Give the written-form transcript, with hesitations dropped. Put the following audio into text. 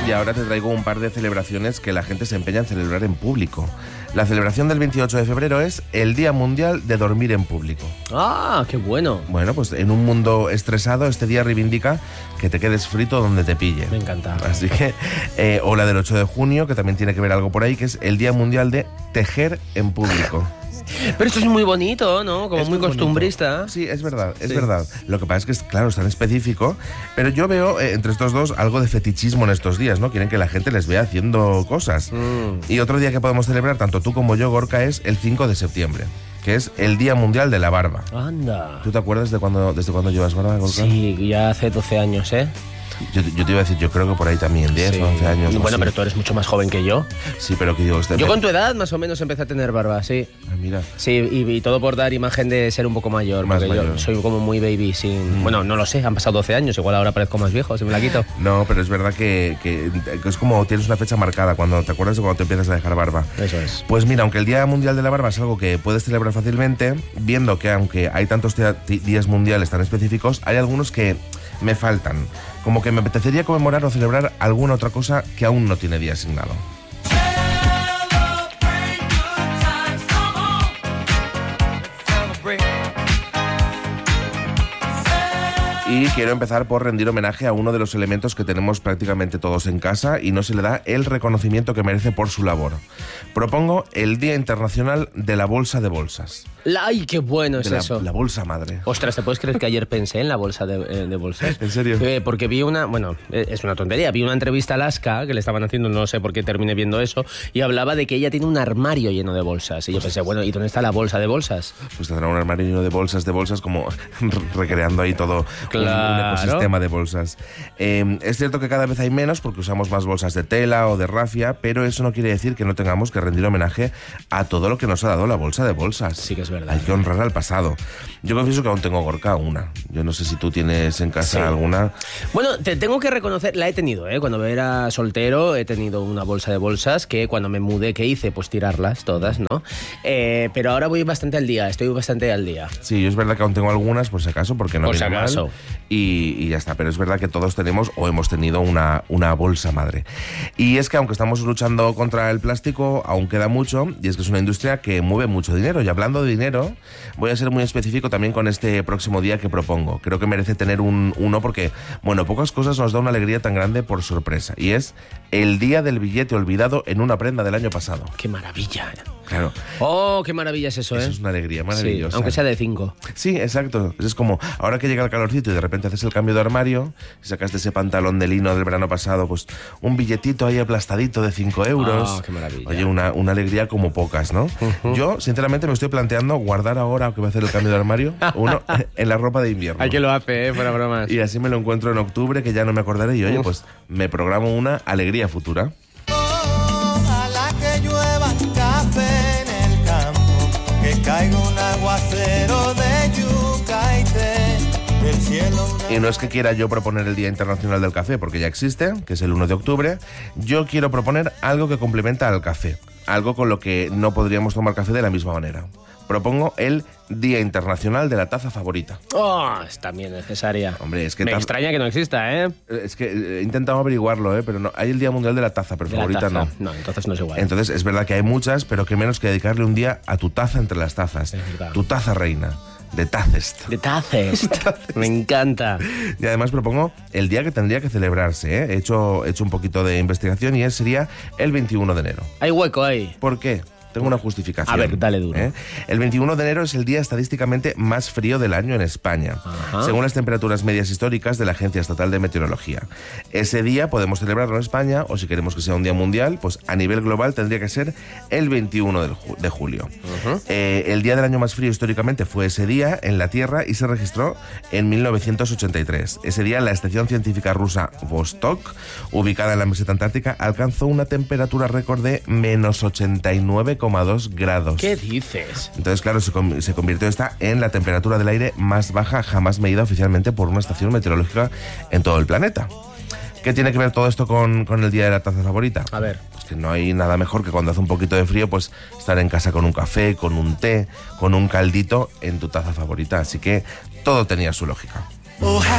Y ahora te traigo un par de celebraciones que la gente se empeña en celebrar en público. La celebración del 28 de febrero es el Día Mundial de Dormir en Público. ¡Ah, qué bueno! Bueno, pues en un mundo estresado, este día reivindica que te quedes frito donde te pille. Me encanta. Así que, o la del 8 de junio, que también tiene que ver algo por ahí, que es el Día Mundial de Tejer en Público. Pero esto es muy bonito, ¿no? Como Es muy muy costumbrista. bonito. Sí, es verdad, es Sí. verdad. Lo que pasa es que, claro, es tan específico, pero yo veo entre estos dos algo de fetichismo en estos días, ¿no? Quieren que la gente les vea haciendo cosas. Y otro día que podemos celebrar, tanto tú como yo, Gorka, es el 5 de septiembre, que es el Día Mundial de la Barba. Anda. ¿Tú te acuerdas desde cuándo llevas barba, Gorka? Sí, ya hace 12 años, ¿eh? Yo te iba a decir, yo creo que por ahí también, 10 Sí. o 11 años. Bueno, sí. pero tú eres mucho más joven que yo. Sí, pero que digo... Yo con tu edad más o menos empecé a tener barba, sí. Ah, mira. Sí, y todo por dar imagen de ser un poco mayor. Más porque mayor. yo soy como muy baby sin... Bueno, no lo sé, han pasado 12 años, igual ahora parezco más viejo, si me la quito. No, pero es verdad que es como tienes una fecha marcada, cuando te acuerdas de cuando te empiezas a dejar barba. Eso es. Pues mira, aunque el Día Mundial de la Barba es algo que puedes celebrar fácilmente, viendo que aunque hay tantos días mundiales tan específicos, hay algunos que me faltan. Como que me apetecería conmemorar o celebrar alguna otra cosa que aún no tiene día asignado. Y quiero empezar por rendir homenaje a uno de los elementos que tenemos prácticamente todos en casa y no se le da el reconocimiento que merece por su labor. Propongo el Día Internacional de la Bolsa de Bolsas. ¡Ay, qué bueno es De eso! la bolsa madre. Ostras, ¿te puedes creer que ayer pensé en la bolsa de bolsas? ¿En serio? Porque vi una... Bueno, es una tontería. Vi una entrevista a Alaska que le estaban haciendo, no sé por qué terminé viendo eso, y hablaba de que ella tiene un armario lleno de bolsas. Y yo pensé, bueno, ¿y dónde está la bolsa de bolsas? Pues tendrá un armario lleno de bolsas, como recreando ahí todo un ecosistema de bolsas. Es cierto que cada vez hay menos porque usamos más bolsas de tela o de rafia, pero eso no quiere decir que no tengamos que rendir homenaje a todo lo que nos ha dado la bolsa de bolsas. Sí que es verdad. Hay que honrar al pasado. Yo confieso que aún tengo, Gorka, una. Yo no sé si tú tienes en casa Sí. alguna. Bueno, te tengo que reconocer, la he tenido, ¿eh? Cuando era soltero he tenido una bolsa de bolsas que cuando me mudé, ¿qué hice? Pues tirarlas todas, ¿no? Pero ahora voy bastante al día, estoy bastante al día. Sí, es verdad que aún tengo algunas, por si acaso, porque no Por si viene mal. acaso. Y ya está, pero es verdad que todos tenemos o hemos tenido una bolsa madre. Y es que aunque estamos luchando contra el plástico, aún queda mucho, y es que es una industria que mueve mucho dinero. Y hablando de dinero, voy a ser muy específico también con este próximo día que propongo. Creo que merece tener uno porque, bueno, pocas cosas nos da una alegría tan grande por sorpresa. Y es el día del billete olvidado en una prenda del año pasado. ¡Qué maravilla! Claro. ¡Oh, qué maravilla es eso, Eso eh! es una alegría Sí, maravillosa. aunque sea de 5. Sí, exacto. Es como, ahora que llega el calorcito y de repente haces el cambio de armario, y sacas de ese pantalón de lino del verano pasado, pues un billetito ahí aplastadito de 5 euros. Ah, qué maravilla. Oye, una alegría como pocas, ¿no? Yo, sinceramente, me estoy planteando guardar ahora que voy a hacer el cambio de armario, uno en la ropa de invierno. Hay que lo hace, fuera bromas. Y así me lo encuentro en octubre, que ya no me acordaré, y oye, pues me programo una alegría futura. Ojalá que llueva café en el campo, que caiga un aguacero de yuca y té, del cielo una... Y no es que quiera yo proponer el Día Internacional del Café, porque ya existe, que es el 1 de octubre. Yo quiero proponer algo que complementa al café, algo con lo que no podríamos tomar café de la misma manera. Propongo el Día Internacional de la Taza Favorita. ¡Oh, es también necesaria! Hombre, es que Me extraña que no exista, ¿eh? Es que he intentado averiguarlo, pero no. Hay el Día Mundial de la Taza, pero De la favorita taza. no. No, entonces no es igual. Entonces es verdad que hay muchas, pero que menos que dedicarle un día a tu taza entre las tazas. Es verdad. Tu taza reina, de Tazest. De Tazest. Me encanta. Y además propongo el día que tendría que celebrarse, ¿eh? He hecho un poquito de investigación y sería el 21 de enero. Hay hueco ahí. ¿Por qué? Tengo una justificación. A ver, dale duro. El 21 de enero es el día estadísticamente más frío del año en España, Ajá. según las temperaturas medias históricas de la Agencia Estatal de Meteorología. Ese día podemos celebrarlo en España, o si queremos que sea un día mundial, pues a nivel global tendría que ser el 21 de julio. El día del año más frío históricamente fue ese día en la Tierra y se registró en 1983. Ese día la estación científica rusa Vostok, ubicada en la meseta antártica, alcanzó una temperatura récord de menos 89,2 grados. ¿Qué dices? Entonces, claro, se convirtió esta en la temperatura del aire más baja jamás medida oficialmente por una estación meteorológica en todo el planeta. ¿Qué tiene que ver todo esto con el día de la taza favorita? A ver. Pues que no hay nada mejor que cuando hace un poquito de frío, pues estar en casa con un café, con un té, con un caldito en tu taza favorita. Así que todo tenía su lógica. Ojalá